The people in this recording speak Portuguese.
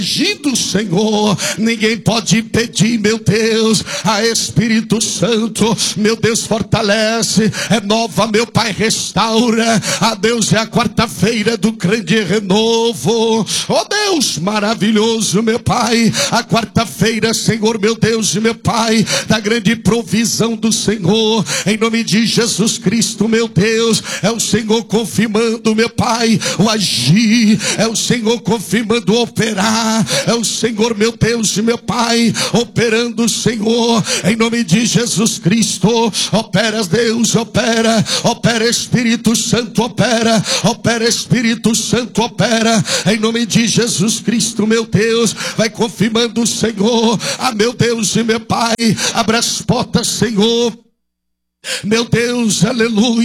do Senhor, ninguém pode impedir, meu Deus. A Espírito Santo, meu Deus, fortalece, renova, meu Pai, restaura. A Deus, é a quarta-feira do grande renovo. Oh Deus maravilhoso, meu Pai, a quarta-feira, Senhor, meu Deus e meu Pai, da grande provisão do Senhor, em nome de Jesus Cristo, meu Deus. É o Senhor confirmando, meu Pai, o agir, é o Senhor confirmando o operar, é o Senhor, meu Deus e meu Pai, operando, Senhor, em nome de Jesus Cristo. Opera, Deus, opera, opera, Espírito Santo, opera, opera, Espírito Santo, opera, em nome de Jesus Cristo, meu Deus. Vai confirmando, Senhor, meu Deus e meu Pai, abra as portas, Senhor, meu Deus, aleluia.